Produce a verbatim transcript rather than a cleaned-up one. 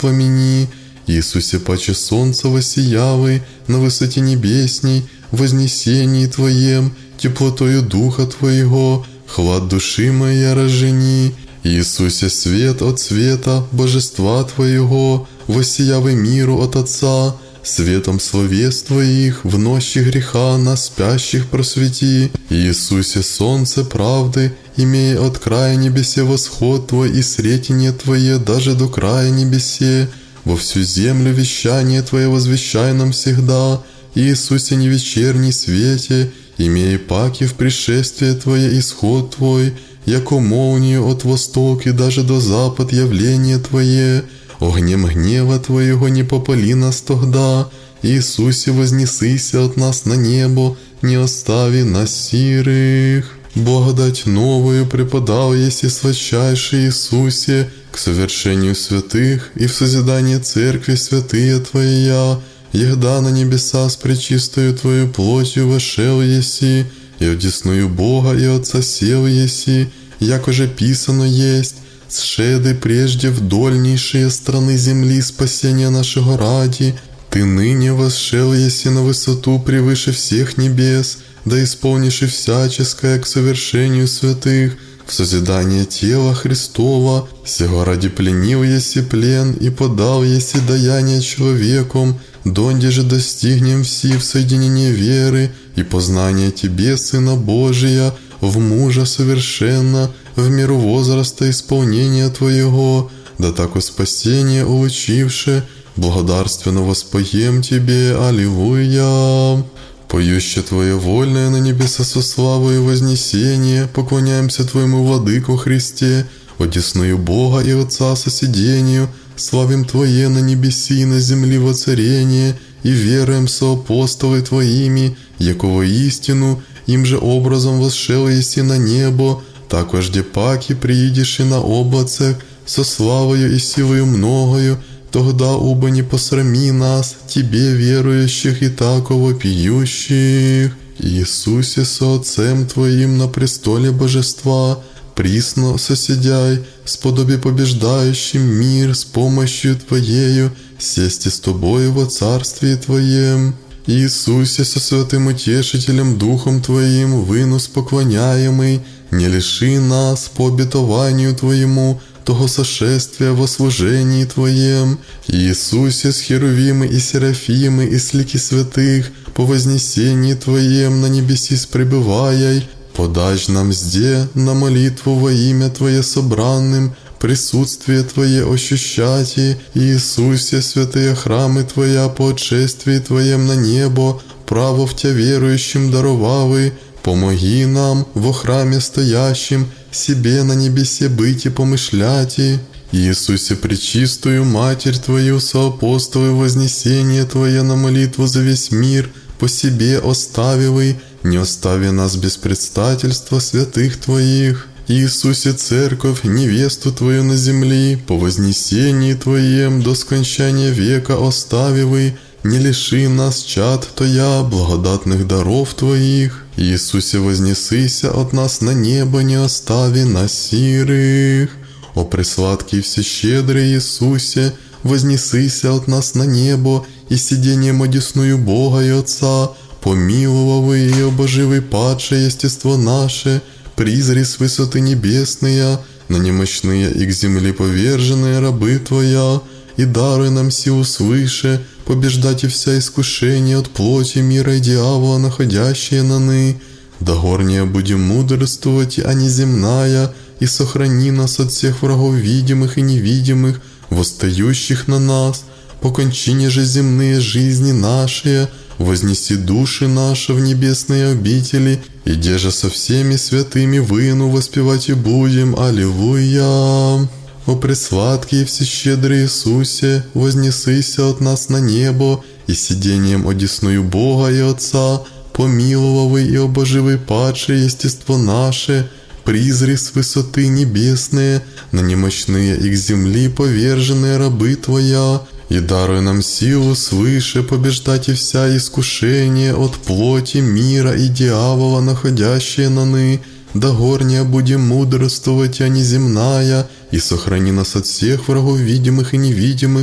воспомени. Иисусе, паче солнца воссиявый, на высоте небесней, вознесении Твоем, теплотою Духа Твоего, хлад души моя разжени. Иисусе, свет от света, божества Твоего, воссиявый миру от Отца, светом словес Твоих, в ночи греха на спящих просвети. Иисусе, солнце правды, имея от края небесе восход Твой и сретение Твое даже до края небесе, во всю землю вещание Твое возвещай нам всегда. Иисусе, не вечерний свете, имея паки в пришествие Твое исход Твой, яко молнию от востока даже до запад явление Твое, огнем гнева Твоего не попали нас тогда. Иисусе, вознесися от нас на небо, не остави нас сирых. Благодать новую преподал еси сладчайший Иисусе к совершению святых и в созидание церкви святые Твоя, егда на небеса с пречистою Твою плотью вошел еси, и одесную Бога и Отца сел еси, яко же писано есть: «Сшеды прежде в дольнейшие страны земли спасения нашего ради, Ты ныне восшел еси на высоту превыше всех небес, да исполнишь и всяческое к совершению святых, в созидание тела Христова, сего ради пленил еси плен и подал еси даяние человеком, донде же достигнем все в соединении веры и познания Тебе, Сына Божия, в мужа совершенно, в меру возраста исполнения Твоего, да тако спасение улучивше, благодарственно воспоем Тебе, аллилуйя». Поюще Твое вольное на небеса со славой и вознесение, поклоняемся Твоему Владыку Христе, одесную Бога и Отца соседению, славим Твое на небеси и на земли воцарение, и веруем со апостолы Твоими, якого истину, им же образом восшел еси на небо, так вожде паки приидешь и на облацах, со славою и силою многою, тогда убо не посрами нас, Тебе верующих и таково пьющих. Иисусе, со Отцем Твоим на престоле Божества, присно соседяй, сподоби побеждающим мир с помощью Твоею, сесть с Тобою во Царстве Твоем. Иисусе, со Святым Утешителем Духом Твоим, вынос поклоняемый, не лиши нас по обетованию Твоему того сошествия во служении Твоем. Иисусе, с херувимы и серафимы и с лики святых, по вознесении Твоем на небесис пребываяй, подаж нам сде на молитву во имя Твое собранным, присутствие Твое ощущати. Иисусе, святые храмы Твоя по отшествии Твоем на небо, право в Тя верующим даровавы, помоги нам во храме стоящим, себе на небесе быть и помышляти. Иисусе, пречистую Матерь Твою, соапостолы вознесение Твое на молитву за весь мир, по себе оставивай, не остави нас без предстательства святых Твоих. Иисусе, Церковь, невесту Твою на земли, по вознесении Твоем до скончания века оставивай, не лиши нас, чад Твоя, благодатных даров Твоих. Иисусе, вознесися от нас на небо, не остави нас сирых. О пресладкий всещедрый Иисусе, вознесися от нас на небо, и сидением одесную Бога и Отца, помиловавый и обоживый падшее естество наше, призри с высоты небесные, на немощные и к земле поверженные рабы Твоя, и даруй нам силу свыше, побеждать и вся искушения от плоти мира и дьявола, находящие на ны. Да горнее будем мудрствовать, а не земная, и сохрани нас от всех врагов видимых и невидимых, восстающих на нас. По кончине же земные жизни наши, вознеси души наши в небесные обители, и деже со всеми святыми выну воспевать и будем. Аллилуйя! О пресладкий и всещедрый Иисусе, вознесися от нас на небо, и сидением одесную Бога и Отца, помиловавый и обоживый падшее естество наше, призри с высоты небесные, на немощные и к земли поверженные рабы Твоя, и даруй нам силу свыше побеждать и вся искушения от плоти мира и дьявола, находящие на ны. Да горнее будем мудрствовать, а не земная, и сохрани нас от всех врагов видимых и невидимых,